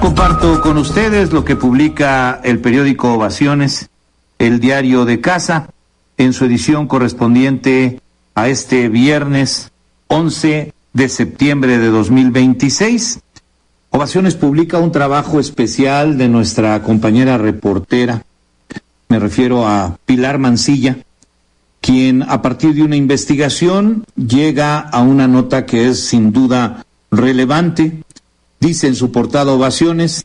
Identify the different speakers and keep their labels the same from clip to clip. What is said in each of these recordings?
Speaker 1: Comparto con ustedes lo que publica el periódico Ovaciones, el diario de casa, en su edición correspondiente a este viernes 11 de septiembre de 2026. Ovaciones publica un trabajo especial de nuestra compañera reportera, me refiero a Pilar Mancilla, quien a partir de una investigación llega a una nota que es sin duda relevante. Dice en su portada Ovaciones: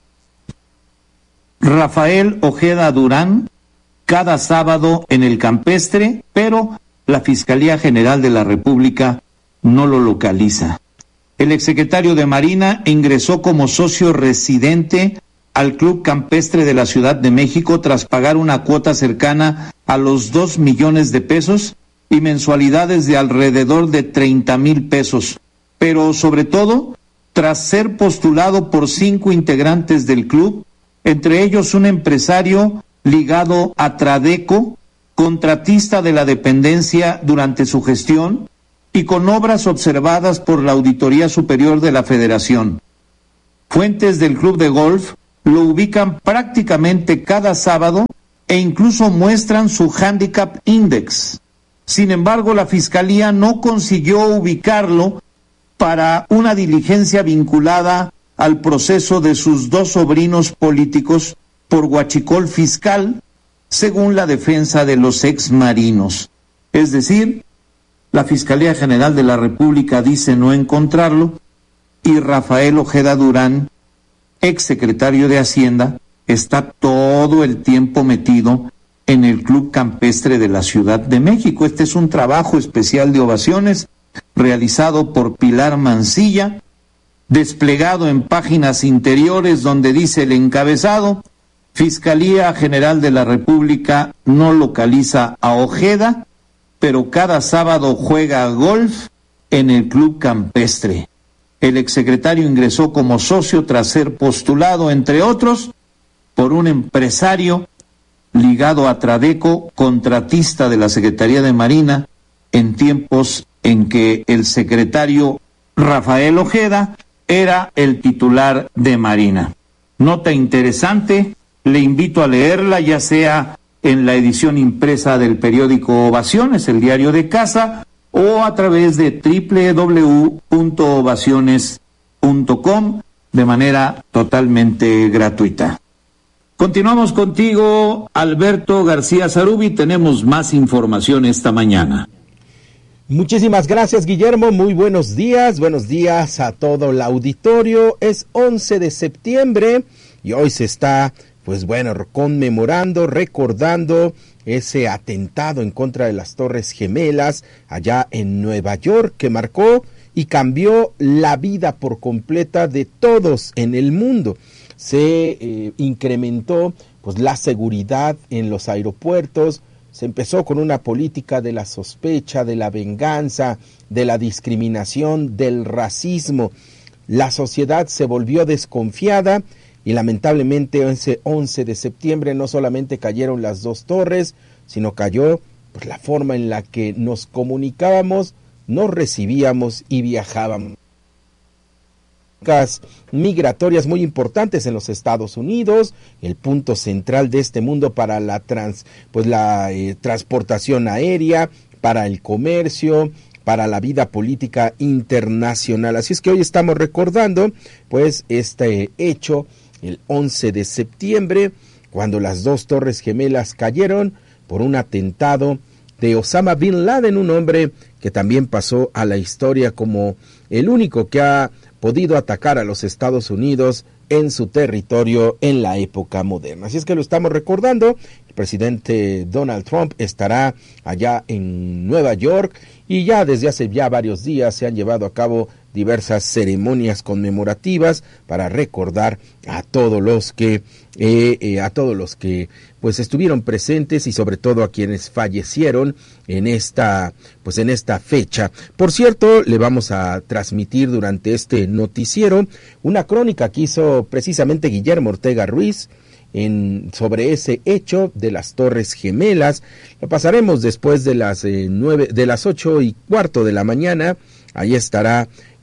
Speaker 1: Rafael Ojeda Durán, cada sábado en el Campestre, pero la Fiscalía General de la República no lo localiza. El exsecretario de Marina ingresó como socio residente al Club Campestre de la Ciudad de México tras pagar una cuota cercana a los 2 millones de pesos y mensualidades de alrededor de 30,000 pesos, pero sobre todo tras ser postulado por 5 integrantes del club, entre ellos un empresario ligado a Tradeco, contratista de la dependencia durante su gestión y con obras observadas por la Auditoría Superior de la Federación. Fuentes del club de golf lo ubican prácticamente cada sábado e incluso muestran su handicap index. Sin embargo, la Fiscalía no consiguió ubicarlo para una diligencia vinculada al proceso de sus 2 sobrinos políticos por huachicol fiscal, según la defensa de los exmarinos. Es decir, la Fiscalía General de la República dice no encontrarlo y Rafael Ojeda Durán, exsecretario de Hacienda, está todo el tiempo metido en el Club Campestre de la Ciudad de México. Este es un trabajo especial de Ovaciones realizado por Pilar Mancilla, desplegado en páginas interiores donde dice el encabezado: Fiscalía General de la República no localiza a Ojeda, pero cada sábado juega golf en el Club Campestre. El exsecretario ingresó como socio tras ser postulado, entre otros, por un empresario ligado a Tradeco, contratista de la Secretaría de Marina, en tiempos en que el secretario Rafael Ojeda era el titular de Marina. Nota interesante, le invito a leerla, ya sea en la edición impresa del periódico Ovaciones, el diario de casa, o a través de www.ovaciones.com de manera totalmente gratuita. Continuamos contigo, Alberto García Zarubi, tenemos más información esta mañana.
Speaker 2: Muchísimas gracias, Guillermo. Muy buenos días a todo el auditorio. Es 11 de septiembre y hoy se está, conmemorando, recordando ese atentado en contra de las Torres Gemelas allá en Nueva York, que marcó y cambió la vida por completa de todos en el mundo. Se incrementó la seguridad en los aeropuertos. Se empezó con una política de la sospecha, de la venganza, de la discriminación, del racismo. La sociedad se volvió desconfiada y lamentablemente ese 11 de septiembre no solamente cayeron las 2 torres, sino cayó la forma en la que nos comunicábamos, nos recibíamos y viajábamos. Migratorias muy importantes en los Estados Unidos, el punto central de este mundo para la transportación aérea, para el comercio, para la vida política internacional. Así es que hoy estamos recordando este hecho, el 11 de septiembre, cuando las 2 Torres Gemelas cayeron por un atentado de Osama Bin Laden, un hombre que también pasó a la historia como el único que ha podido atacar a los Estados Unidos en su territorio en la época moderna. Así es que lo estamos recordando. El presidente Donald Trump estará allá en Nueva York y ya desde hace varios días se han llevado a cabo diversas ceremonias conmemorativas para recordar a todos los que estuvieron presentes y sobre todo a quienes fallecieron en esta fecha. Por cierto, le vamos a transmitir durante este noticiero una crónica que hizo precisamente Guillermo Ortega Ruiz sobre ese hecho de las Torres Gemelas. Lo pasaremos después de las 8:15 de la mañana. Ahí estará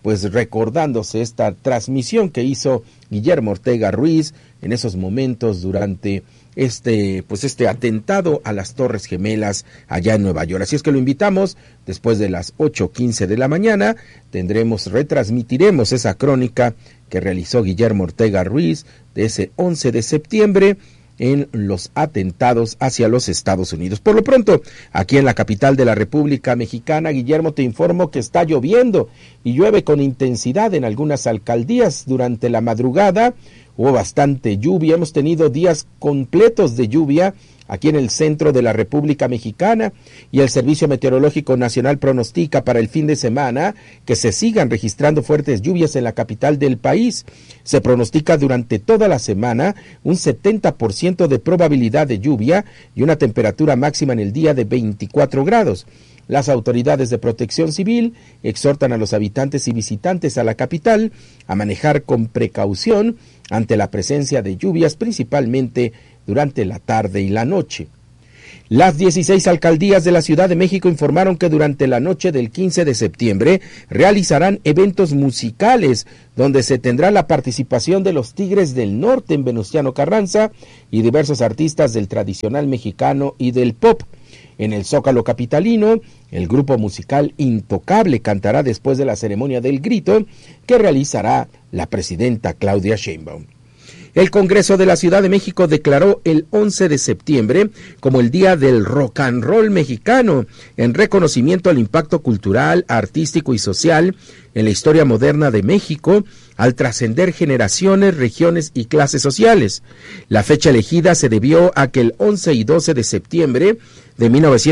Speaker 2: pues recordándose esta transmisión que hizo Guillermo Ortega Ruiz en esos momentos durante este atentado a las Torres Gemelas allá en Nueva York. Así es que lo invitamos, después de las 8:15 de la mañana, retransmitiremos esa crónica que realizó Guillermo Ortega Ruiz de ese 11 de septiembre en los atentados hacia los Estados Unidos. Por lo pronto, aquí en la capital de la República Mexicana, Guillermo, te informo que está lloviendo y llueve con intensidad en algunas alcaldías durante la madrugada. Hubo bastante lluvia, hemos tenido días completos de lluvia aquí en el centro de la República Mexicana, y el Servicio Meteorológico Nacional pronostica para el fin de semana que se sigan registrando fuertes lluvias en la capital del país. Se pronostica durante toda la semana un 70% de probabilidad de lluvia y una temperatura máxima en el día de 24 grados. Las autoridades de protección civil exhortan a los habitantes y visitantes a la capital a manejar con precaución ante la presencia de lluvias, principalmente durante la tarde y la noche. Las 16 alcaldías de la Ciudad de México informaron que durante la noche del 15 de septiembre realizarán eventos musicales donde se tendrá la participación de los Tigres del Norte en Venustiano Carranza y diversos artistas del tradicional mexicano y del pop. En el Zócalo capitalino, el grupo musical Intocable cantará después de la ceremonia del grito que realizará la presidenta Claudia Sheinbaum. El Congreso de la Ciudad de México declaró el 11 de septiembre como el Día del Rock and Roll mexicano, en reconocimiento al impacto cultural, artístico y social en la historia moderna de México, al trascender generaciones, regiones y clases sociales. La fecha elegida se debió a que el 11 y 12 de septiembre de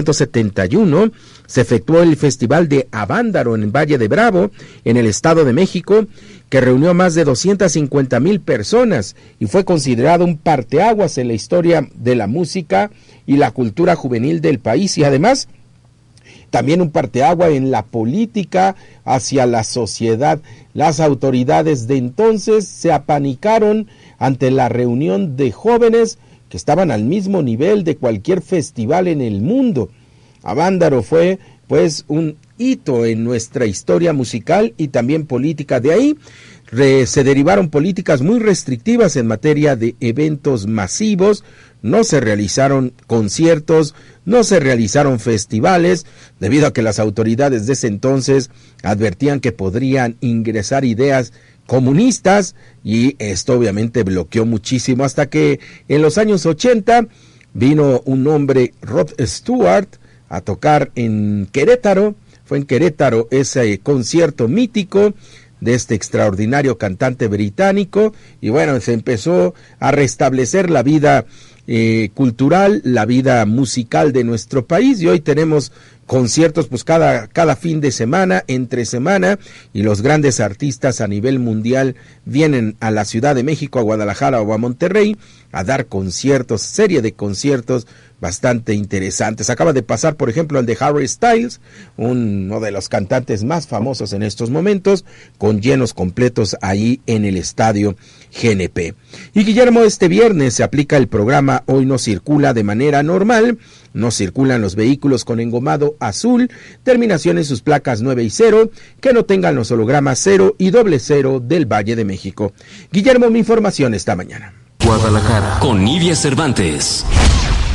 Speaker 2: 1971 se efectuó el Festival de Avándaro en Valle de Bravo, en el Estado de México, que reunió más de 250,000 personas y fue considerado un parteaguas en la historia de la música y la cultura juvenil del país, y además también un parteaguas en la política hacia la sociedad. Las autoridades de entonces se apanicaron ante la reunión de jóvenes que estaban al mismo nivel de cualquier festival en el mundo. Avándaro fue pues un hito en nuestra historia musical y también política. De ahí se derivaron políticas muy restrictivas en materia de eventos masivos. No se realizaron conciertos, no se realizaron festivales, debido a que las autoridades de ese entonces advertían que podrían ingresar ideas comunistas, y esto obviamente bloqueó muchísimo, hasta que en los años 80 vino un hombre, Rod Stewart, a tocar en Querétaro. Fue en Querétaro ese concierto mítico de este extraordinario cantante británico, y bueno, se empezó a restablecer la vida cultural, la vida musical de nuestro país, y hoy tenemos conciertos pues cada fin de semana, entre semana, y los grandes artistas a nivel mundial vienen a la Ciudad de México, a Guadalajara o a Monterrey a dar conciertos, serie de conciertos bastante interesantes. Acaba de pasar, por ejemplo, el de Harry Styles, uno de los cantantes más famosos en estos momentos, con llenos completos ahí en el estadio GNP. Y Guillermo, este viernes se aplica el programa Hoy no circula de manera normal. No circulan los vehículos con engomado azul, terminación en sus placas 9 y 0, que no tengan los hologramas 0 y 00 del Valle de México. Guillermo, mi información esta mañana.
Speaker 3: Guadalajara, con Nidia Cervantes.